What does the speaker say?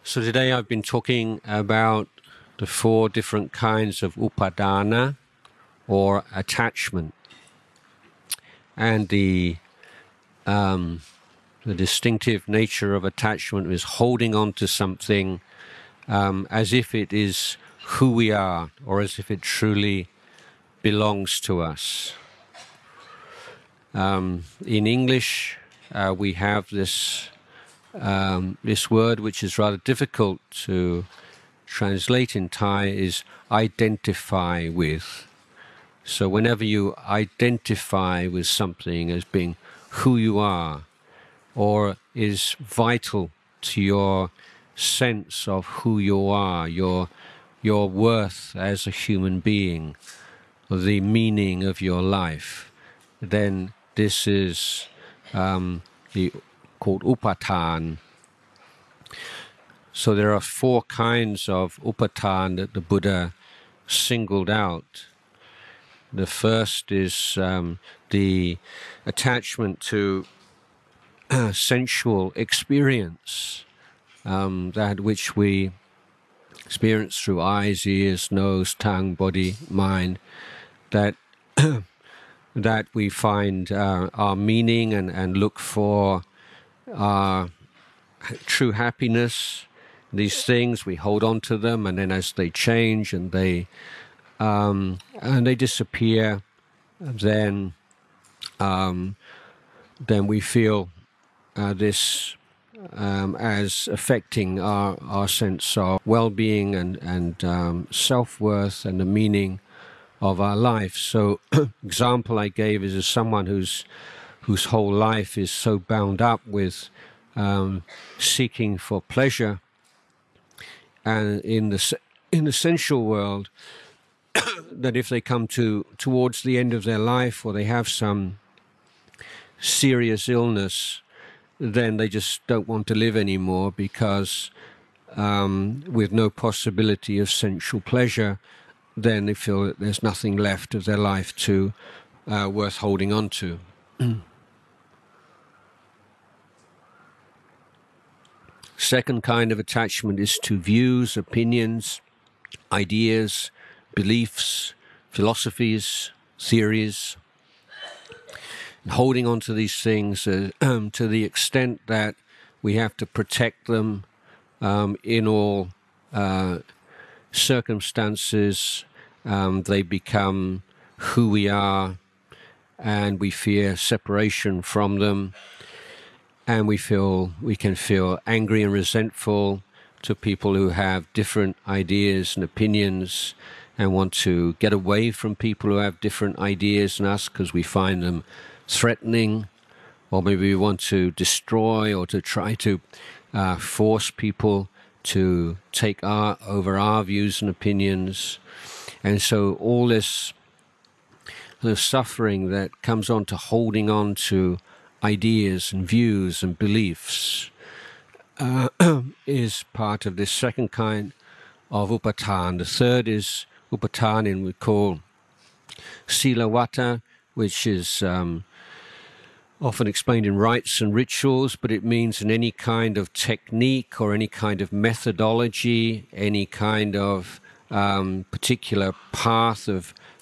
So today I've been talking about the four different kinds of upadana, or attachment, and the distinctive nature of attachment is holding on to something as if it is who we are, or as if it truly belongs to us. In English, we have this word which is rather difficult to translate in Thai, is identify with. So whenever you identify with something as being who you are, or is vital to your sense of who you are, your worth as a human being, or the meaning of your life, then this is called upatan. So there are four kinds of upatan that the Buddha singled out. The first is the attachment to sensual experience, that which we experience through eyes, ears, nose, tongue, body, mind, that that we find our meaning and look for our true happiness. These things, we hold on to them, and then as they change and they disappear, then we feel this as affecting our sense of well-being and self-worth and the meaning of our life. So, example I gave is someone whose whole life is so bound up with seeking for pleasure, and in the sensual world, that if they come towards the end of their life, or they have some serious illness, then they just don't want to live anymore, because with no possibility of sensual pleasure, then they feel that there's nothing left of their life to worth holding on to. Second kind of attachment is to views, opinions, ideas, beliefs, philosophies, theories. And holding on to these things to the extent that we have to protect them in all circumstances. They become who we are, and we fear separation from them. And we can feel angry and resentful to people who have different ideas and opinions, and want to get away from people who have different ideas than us because we find them threatening, or maybe we want to destroy or to try to force people to take over our views and opinions. And so all this suffering that comes on to holding on to ideas and views and beliefs is part of this second kind of upatan. The third is upatan, we call silawata, which is often explained in rites and rituals, but it means in any kind of technique or any kind of methodology, any kind of particular path of